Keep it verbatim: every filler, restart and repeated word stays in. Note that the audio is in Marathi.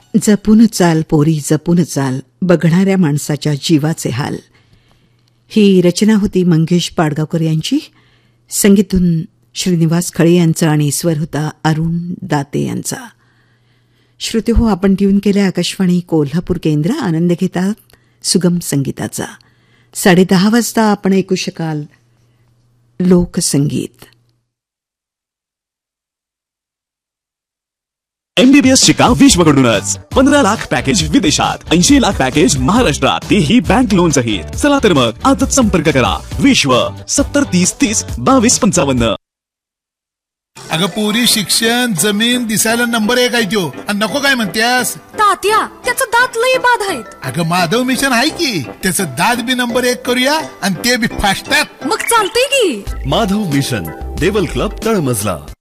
जपून चाल पोरी जपून चाल, बघणाऱ्या माणसाच्या जीवाचे हाल. ही रचना होती मंगेश पाडगावकर यांची. संगीतून श्रीनिवास खळे यांचं आणि स्वर होता अरुण दाते यांचा. श्रोते हो, आपण ट्यून केल्या आकाशवाणी कोल्हापूर केंद्र. आनंद घेतात सुगम संगीताचा. साडे दहा वाजता आपण ऐकू शकाल लोकसंगीत. एमबीबीएस शिका विश्वकडूनच. पंधरा लाख पॅकेज विदेशात, ऐंशी लाख पॅकेज महाराष्ट्रात, तेही बँक लोन सहित. चला तर मग आजच संपर्क करा. विश्व सत्तर तीस तीस बावीस पंचावन्न. अगं पोरी, शिक्षण जमीन दिसायला नंबर एक आहे त्यो, आणि नको काय म्हणतेस? तात्या, त्याचं दात लई बाद आहेत. अगं माधव मिशन आहे की, त्याचं दात बी नंबर एक करूया आणि ते बी फास्टात. मग चालतंय की. माधव मिशन, देवल क्लब, तळमजला.